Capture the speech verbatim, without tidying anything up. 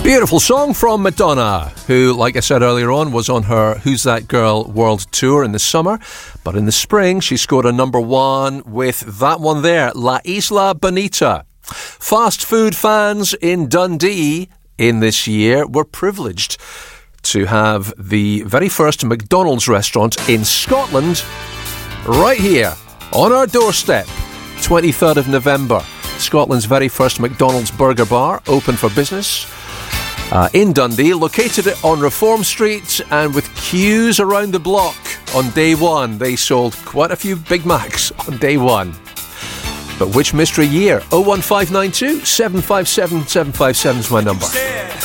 Beautiful song from Madonna, who, like I said earlier on, was on her Who's That Girl World Tour in the summer. But in the spring, she scored a number one with that one there, La Isla Bonita. Fast food fans in Dundee in this year were privileged to have the very first McDonald's restaurant in Scotland right here on our doorstep. twenty-third of November, Scotland's very first McDonald's burger bar open for business. Uh, in Dundee, located on Reform Street and with queues around the block on day one. They sold quite a few Big Macs on day one. But which mystery year? oh one five nine two, seven five seven, seven five seven is my number.